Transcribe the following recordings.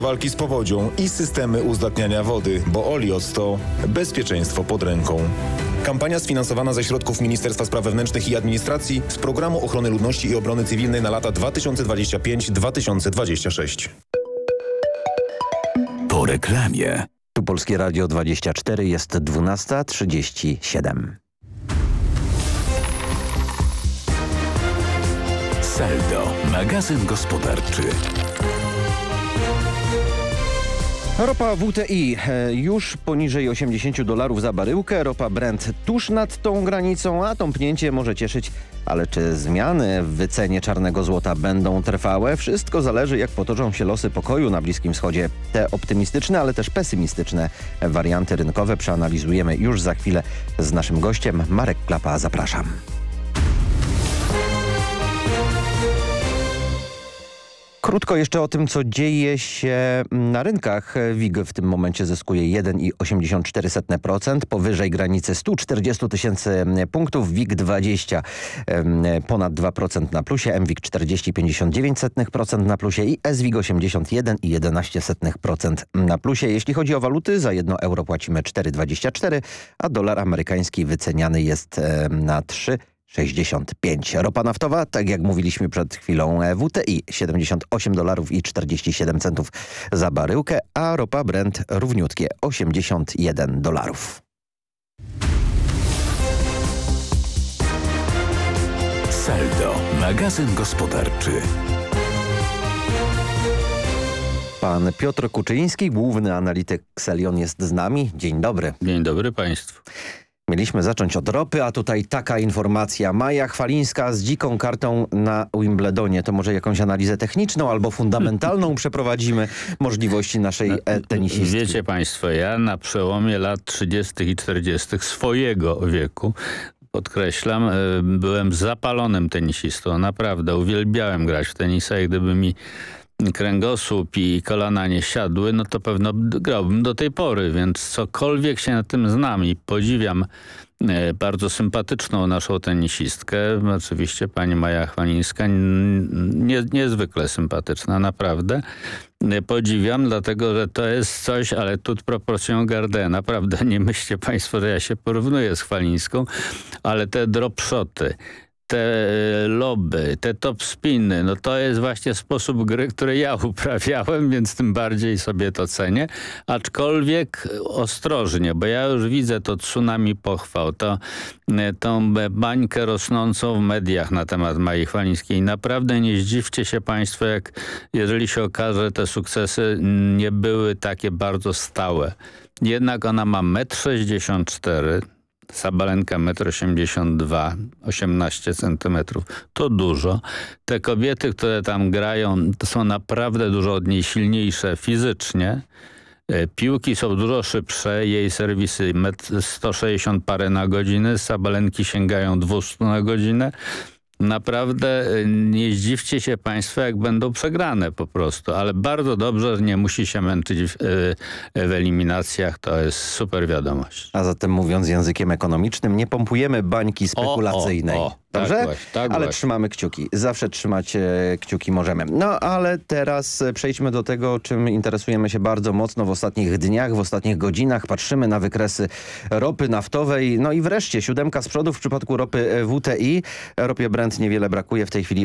walki z powodzią i systemy uzdatniania wody, bo Olios to bezpieczeństwo pod ręką. Kampania sfinansowana ze środków Ministerstwa Spraw Wewnętrznych i Administracji z Programu Ochrony Ludności i Obrony Cywilnej na lata 2025-2026. Po reklamie. Tu Polskie Radio 24, jest 12:37. Saldo, magazyn gospodarczy. Ropa WTI już poniżej $80 za baryłkę, ropa Brent tuż nad tą granicą, a tąpnięcie może cieszyć. Ale czy zmiany w wycenie czarnego złota będą trwałe? Wszystko zależy, jak potoczą się losy pokoju na Bliskim Wschodzie. Te optymistyczne, ale też pesymistyczne warianty rynkowe przeanalizujemy już za chwilę z naszym gościem. Marek Klapa, zapraszam. Krótko jeszcze o tym, co dzieje się na rynkach. WIG w tym momencie zyskuje 1,84%, powyżej granicy 140 000 punktów. WIG 20 ponad 2% na plusie, MWIG 40,59% na plusie i SWIG 81,11% na plusie. Jeśli chodzi o waluty, za 1 euro płacimy 4,24, a dolar amerykański wyceniany jest na 3,65. Ropa naftowa, tak jak mówiliśmy przed chwilą, WTI $78,47 za baryłkę, a ropa Brent równiutkie $81. Saldo, magazyn gospodarczy. Pan Piotr Kuczyński, główny analityk Xelion, jest z nami. Dzień dobry. Dzień dobry państwu. Mieliśmy zacząć od ropy, a tutaj taka informacja. Maja Chwalińska z dziką kartą na Wimbledonie. To może jakąś analizę techniczną albo fundamentalną przeprowadzimy możliwości naszej tenisistki. Wiecie państwo, ja na przełomie lat 30. i 40. swojego wieku, podkreślam, byłem zapalonym tenisistą. Naprawdę uwielbiałem grać w tenisa i gdyby mi kręgosłup i kolana nie siadły, no to pewno grałbym do tej pory, więc cokolwiek się na tym znam i podziwiam bardzo sympatyczną naszą tenisistkę. Oczywiście pani Maja Chwalińska, niezwykle sympatyczna, naprawdę. Podziwiam, dlatego że to jest coś, ale tu proporcją gardę. Naprawdę nie myślcie państwo, że ja się porównuję z Chwalińską, ale te drop shoty, te loby, te top spiny, no to jest właśnie sposób gry, który ja uprawiałem, więc tym bardziej sobie to cenię. Aczkolwiek ostrożnie, bo ja już widzę to tsunami pochwał, tą bańkę rosnącą w mediach na temat Mai Chwalińskiej. Naprawdę nie zdziwcie się państwo, jeżeli się okaże, że te sukcesy nie były takie bardzo stałe. Jednak ona ma 1,64 m, Sabalenka 1,82 m, 18 cm. To dużo. Te kobiety, które tam grają, to są naprawdę dużo od niej silniejsze fizycznie. Piłki są dużo szybsze. Jej serwisy 160 parę na godzinę. Sabalenki sięgają 200 na godzinę. Naprawdę nie zdziwcie się państwo, jak będą przegrane po prostu, ale bardzo dobrze, że nie musi się męczyć w eliminacjach, to jest super wiadomość. A zatem mówiąc językiem ekonomicznym, nie pompujemy bańki spekulacyjnej. Dobrze? Tak właśnie, tak ale właśnie. Trzymamy kciuki. Zawsze trzymać kciuki możemy. No ale teraz przejdźmy do tego, czym interesujemy się bardzo mocno w ostatnich dniach, w ostatnich godzinach. Patrzymy na wykresy ropy naftowej. No i wreszcie 7 z przodu w przypadku ropy WTI. Ropie Brent niewiele brakuje. W tej chwili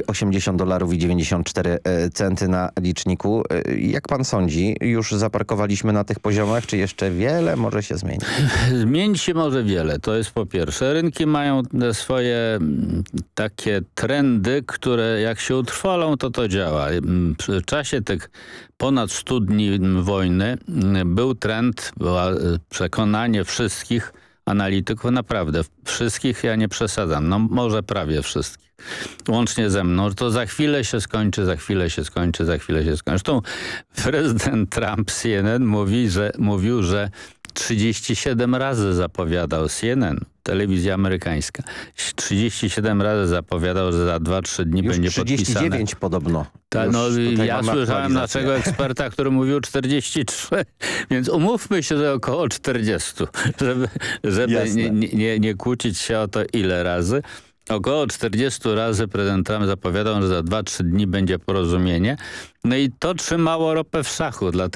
$80,94 na liczniku. Jak pan sądzi, już zaparkowaliśmy na tych poziomach, czy jeszcze wiele może się zmienić? Zmienić się może wiele, to jest po pierwsze. Rynki mają swoje takie trendy, które jak się utrwalą, to działa. W czasie tych ponad 100 dni wojny był trend, było przekonanie wszystkich analityków, naprawdę wszystkich, ja nie przesadzam, no może prawie wszystkich, łącznie ze mną, to za chwilę się skończy, za chwilę się skończy, za chwilę się skończy. Zresztą prezydent Trump z CNN mówił, że 37 razy zapowiadał CNN, telewizja amerykańska. 37 razy zapowiadał, że za 2-3 dni już będzie 39 podpisane. podobno. Ja słyszałem naszego eksperta, który mówił 43, więc umówmy się, że około 40, żeby nie kłócić się o to ile razy. Około 40 razy prezydent Trump zapowiadał, że za 2-3 dni będzie porozumienie. No i to trzymało ropę w szachu, dlatego